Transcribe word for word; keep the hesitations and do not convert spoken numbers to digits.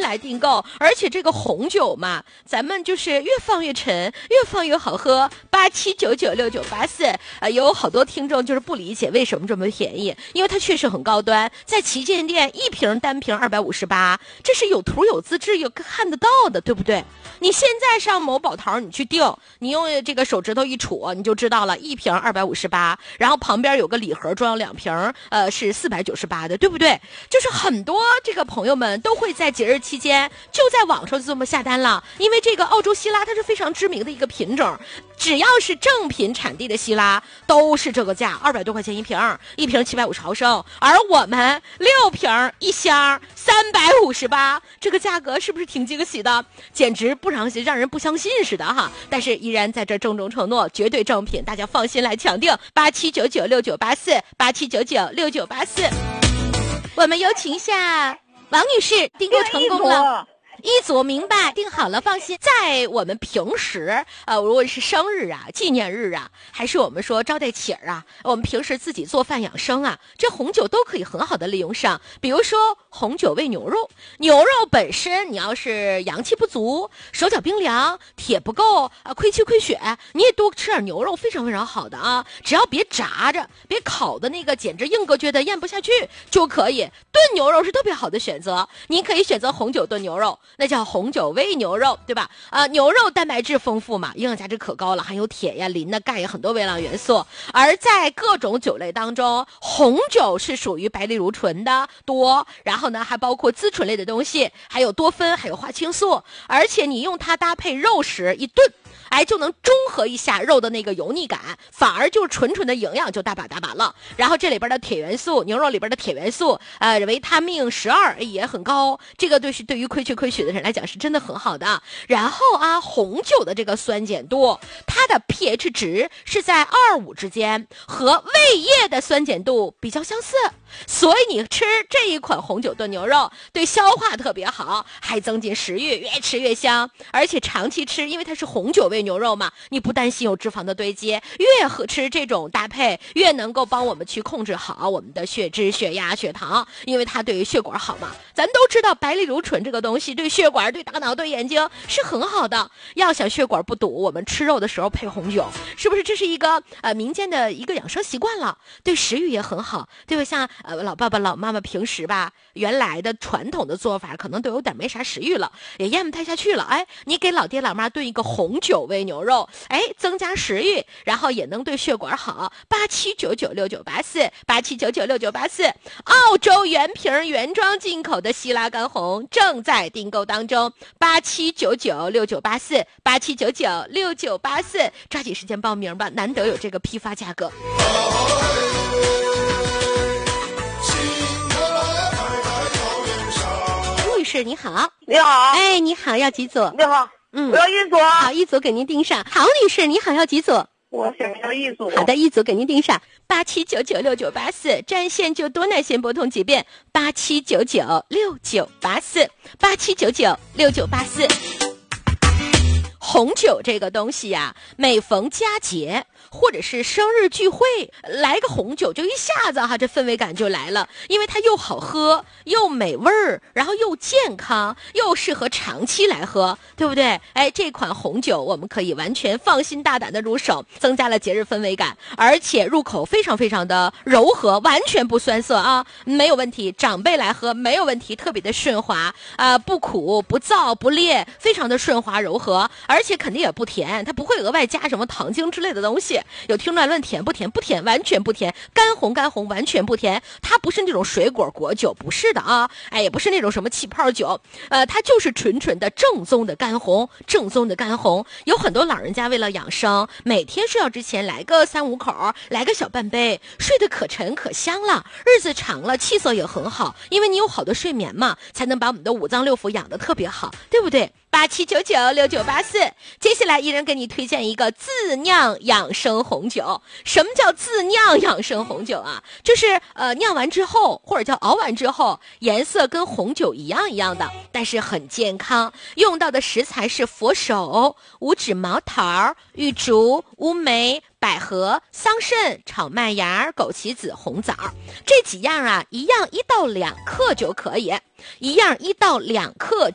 来订购。而且这个红酒嘛，咱们就是越放越沉，越放越好喝。八七九九六九八四，呃，有好多听众就是不理解为什么这么便宜，因为它确实很高端，在旗舰店一瓶单瓶二百五十八，这是有图有资质有看得到的，对不对？你现在上某宝淘你去订，你用这个手指头一杵你就知道了，一瓶二百五十八，然后旁边有个礼盒装两瓶，呃，是四百九十八的，对不对？就是很多这个朋友们都会在节日期间就在网上就这么下单了，因为这个澳洲希拉它是非常知名的一个品种，只要是正品产地的希拉都是这个价，二百多块钱一瓶，一瓶七百五十毫升，而我们六瓶一箱三百五十八，这个价格是不是挺惊喜的？简直不让让人不相信似的哈！但是依然在这郑重承诺，绝对正品，大家放心来抢订。八七九九六九八四，八七九九六九八四。我们有请一下王女士，订购成功了。一组明白，订好了，放心。在我们平时，呃，无论是生日啊、纪念日啊，还是我们说招待请啊，我们平时自己做饭养生啊，这红酒都可以很好的利用上。比如说红酒煨牛肉，牛肉本身你要是阳气不足、手脚冰凉、铁不够啊、亏气亏血，你也多吃点牛肉，非常非常好的啊。只要别炸着、别烤的那个，简直硬哥觉得咽不下去就可以。炖牛肉是特别好的选择，您可以选择红酒炖牛肉。那叫红酒煨牛肉，对吧？啊、呃，牛肉蛋白质丰富嘛，营养价值可高了，含有铁呀、磷呐、钙呀很多微量元素。而在各种酒类当中，红酒是属于白藜芦醇的多，然后呢还包括滋醇类的东西，还有多酚，还有花青素，而且你用它搭配肉食一炖，哎，就能中和一下肉的那个油腻感，反而就纯纯的营养就大把大把了。然后这里边的铁元素，牛肉里边的铁元素，呃，维他命十二也很高，这个对是对于亏血亏血的人来讲是真的很好的。然后啊，红酒的这个酸碱度，它的 pH 值是在二五之间，和胃液的酸碱度比较相似。所以你吃这一款红酒炖牛肉，对消化特别好，还增进食欲，越吃越香。而且长期吃，因为它是红酒煨牛肉嘛，你不担心有脂肪的堆积，越喝吃这种搭配，越能够帮我们去控制好我们的血脂、血压、血糖，因为它对于血管好嘛。咱都知道白藜芦醇这个东西对血管、对大脑、对眼睛是很好的。要想血管不堵，我们吃肉的时候配红酒，是不是这是一个呃民间的一个养生习惯了？对食欲也很好，对吧？像呃老爸爸、老妈妈平时吧，原来的传统的做法可能都有点没啥食欲了，也咽不太下去了。哎，你给老爹老妈炖一个红酒煨牛肉，哎，增加食欲，然后也能对血管好。八七九九六九八四，八七九九六九八四，澳洲原瓶原装进口的希拉干红正在订购当中。八七九九六九八四，八七九九六九八四，抓紧时间报名吧，难得有这个批发价格。女士你好。 你好。 哎，你好，要几组？ 你好。 嗯， 我要一组。 好，一组给您订上。好，女士你好，要几组？ 我想要一组。 好的，一组给您订上。八七九九六九八四，占线就多，耐线拨通几遍。八七九九六九八四，八七九九六九八四。红酒这个东西呀、啊，每逢佳节或者是生日聚会，来个红酒就一下子哈，这氛围感就来了。因为它又好喝，又美味儿，然后又健康，又适合长期来喝，对不对？哎，这款红酒我们可以完全放心大胆的入手，增加了节日氛围感，而且入口非常非常的柔和，完全不酸涩啊，没有问题。长辈来喝没有问题，特别的顺滑啊、呃，不苦不燥不烈，非常的顺滑柔和，而且肯定也不甜，它不会额外加什么糖精之类的东西。有听乱论甜不甜？不甜，完全不甜。干红干红完全不甜，它不是那种水果果酒，不是的啊，哎，也不是那种什么气泡酒，呃，它就是纯纯的正宗的干红，正宗的干红。有很多老人家为了养生，每天睡觉之前来个三五口，来个小半杯，睡得可沉可香了，日子长了气色也很好，因为你有好的睡眠嘛，才能把我们的五脏六腑养得特别好，对不对？八七九九六九八四，接下来依然给你推荐一个自酿养生红酒。什么叫自酿养生红酒啊？就是呃酿完之后，或者叫熬完之后，颜色跟红酒一样一样的，但是很健康。用到的食材是佛手、五指毛桃、玉竹、乌梅、百合、桑葚、炒麦芽、枸杞子、红枣，这几样啊，一样一到两克就可以，一样一到两克